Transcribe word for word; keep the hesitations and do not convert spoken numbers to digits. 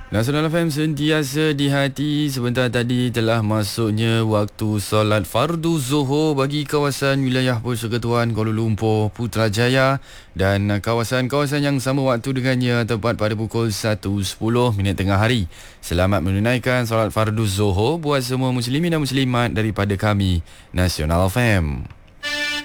Nasional F M sentiasa di hati. Sebentar tadi telah masuknya waktu solat fardu Zuhur bagi kawasan wilayah Persekutuan Kuala Lumpur, Putrajaya, dan kawasan-kawasan yang sama waktu dengannya tepat pada pukul satu sepuluh minit tengah hari. Selamat menunaikan solat fardu Zuhur buat semua muslimin dan muslimat daripada kami, Nasional F M.